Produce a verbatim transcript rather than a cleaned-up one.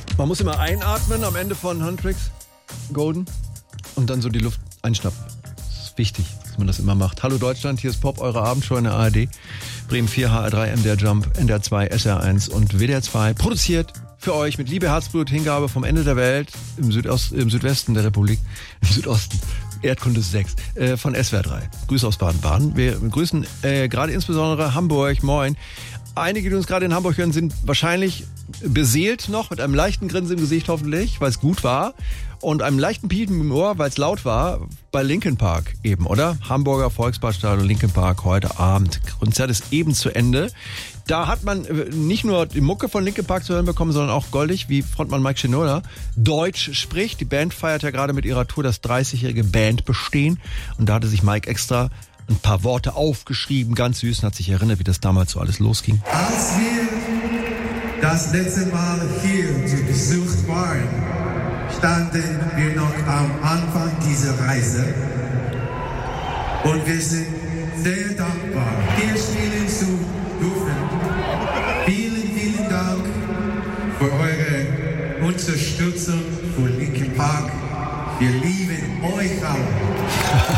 Man muss immer einatmen am Ende von Huntrix Golden und dann so die Luft einschnappen. Das ist wichtig, dass man das immer macht. Hallo Deutschland, hier ist Pop, eure Abendshow in der A R D. Bremen vier, H R drei, M D R Jump, N D R zwei, S R eins und W D R zwei. Produziert für euch mit Liebe, Herzblut, Hingabe vom Ende der Welt im, Südost, im Südwesten der Republik, im Südosten. Erdkunde sechs äh, von S W R drei. Grüße aus Baden-Baden. Wir grüßen äh, gerade insbesondere Hamburg. Moin. Einige, die uns gerade in Hamburg hören, sind wahrscheinlich beseelt noch, mit einem leichten Grinsen im Gesicht hoffentlich, weil es gut war. Und einem leichten Piepen im Ohr, weil es laut war, bei Linkin Park eben, oder? Hamburger Volksparkstadion, Linkin Park, heute Abend. Konzert ist eben zu Ende. Da hat man nicht nur die Mucke von Linkin Park zu hören bekommen, sondern auch goldig, wie Frontmann Mike Shinoda Deutsch spricht. Die Band feiert ja gerade mit ihrer Tour das dreißigjährige Bandbestehen. Und da hatte sich Mike extra ein paar Worte aufgeschrieben, ganz süß, und hat sich erinnert, wie das damals so alles losging. Als wir das letzte Mal hier zu Besuch waren, standen wir noch am Anfang dieser Reise und wir sind sehr dankbar, hier spielen zu dürfen. Vielen, vielen Dank für eure Unterstützung für Linkin Park. Wir lieben euch alle.